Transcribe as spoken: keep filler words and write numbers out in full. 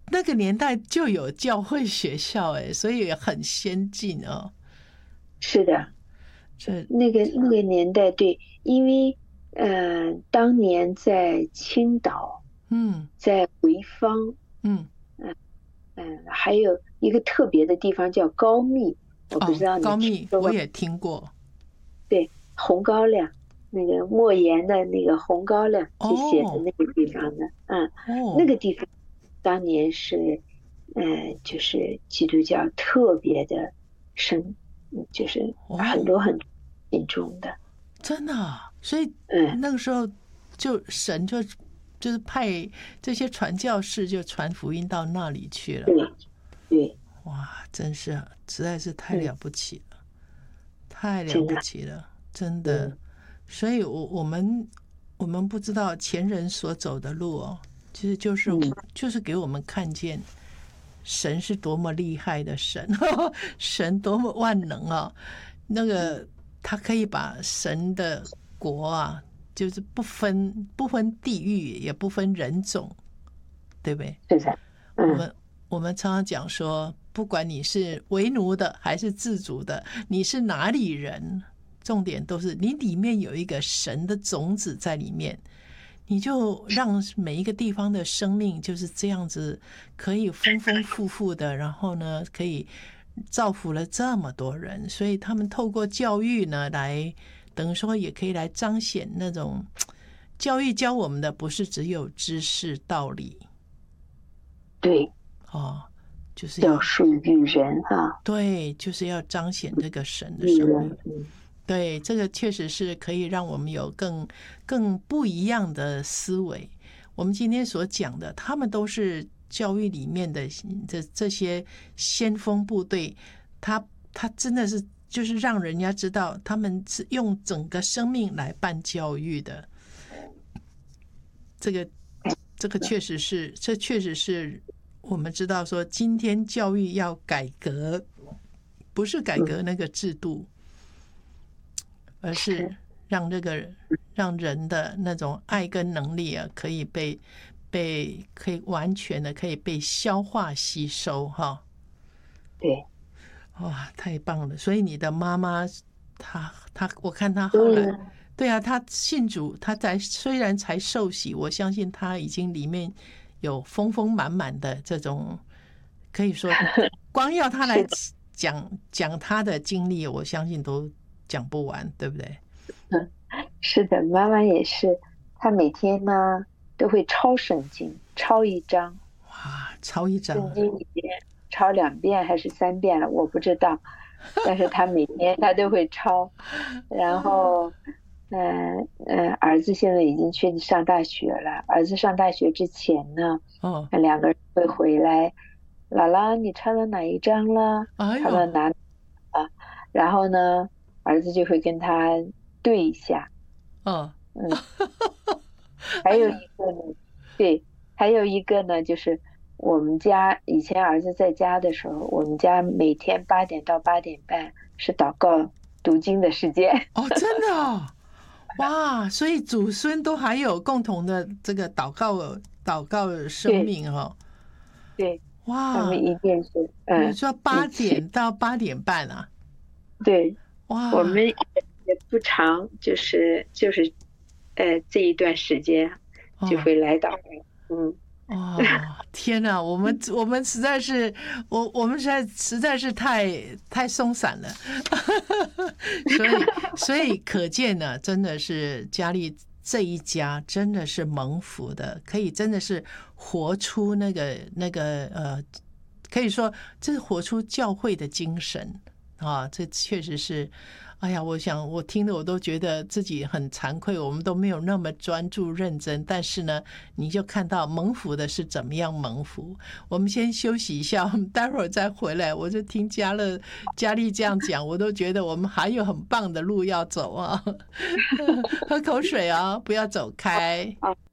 那个年代就有教会学校哎，所以很先进哦。 是的， 这那个那个年代对，因为呃，当年在青岛， 嗯在潍坊， 嗯嗯嗯，还有一个特别的地方叫高密，我不知哦， 道你高听说过？ 密我也听过。 对，红高粱，那个莫言的那个红高粱去写的哦那个地方的，嗯，那哦个地方当年是，呃，就是基督教特别的深，嗯就是很哦， 多很多信众的， 真的啊，所以嗯， 那个时候就神就就是派这些传教士就传福音到那里去了。 对对， 哇，真是实在是太嗯， 了不起了，太了不真的， 起了，真的。 嗯所以我我们我们不知道前人所走的路哦，其实就是嗯， 就是给我们看见神是多么厉害的神，神多么万能啊！那个他可以把神的国啊，就是不分不分地域，也不分人种，对不对？ 是的，嗯我们我们常常讲说，不管你是为奴的还是自主的，你是哪里人，重点都是你里面有一个神的种子在里面，你就让每一个地方的生命就是这样子，可以丰丰富富的，然后呢，可以造福了这么多人，所以他们透过教育呢，来等于说也可以来彰显那种教育教我们的，不是只有知识道理对， 哦，就是要要属于人哈， 对，就是要彰显这个神的育生命。 人，嗯对，这个确实是可以让我们有更更不一样的思维。我们今天所讲的，他们都是教育里面的这这些先锋部队，他他真的是就是让人家知道，他们是用整个生命来办教育的。这个这个确实是，这确实是我们知道说，今天教育要改革，不是改革嗯， 那个制度。而是是， 让这个让人的那种爱跟能力啊，可以被被可以完全的可以被消化吸收哈。 对， 哇，太棒了！所以你的妈妈，她她，我看她后来， 嗯， 对啊，她信主，她才虽然才受洗，我相信她已经里面有丰丰满满的这种，可以说光要她来是的， 讲讲她的经历，我相信都讲不完，对不对？ 嗯是的，妈妈也是，她每天呢都会抄圣经，抄一章， 哇，超一张圣啊！ 经里面抄两遍还是三遍了，我不知道，但是她每天她都会抄，然后，嗯、呃、嗯、呃，儿子现在已经去上大学了，儿子上大学之前呢， 哦， 两个人会回来，姥姥你抄到哪一章了？ 哎呦， 抄到哪啊？然后呢，儿子就会跟他对一下， 哦， 嗯。还有哎呀， 一个呢，对，还有一个呢，就是我们家以前儿子在家的时候，我们家每天八点到八点半是祷告读经的时间。 哦，真的哦，哇，所以祖孙都还有共同的这个祷告祷告的生对命哦， 对，他们哇， 一定是嗯你说八一起， 点到八点半啊， 对，我哇， 们也不长，就是就是呃这一段时间就哦。 会来祷告，嗯， 哦，天哪！我们我们实在是，我我们实在实在是太太松散了，所以所以可见呢，真的是家里这一家真的是蒙福的，可以真的是活出那个那个呃，可以说这是活出教会的精神啊，这确实是。哎呀，我想我听的我都觉得自己很惭愧，我们都没有那么专注认真。但是呢，你就看到蒙福的是怎么样蒙福。我们先休息一下，我们待会儿再回来。我就听嘉乐、嘉丽这样讲，我都觉得我们还有很棒的路要走啊。喝口水啊，不要走开。 好。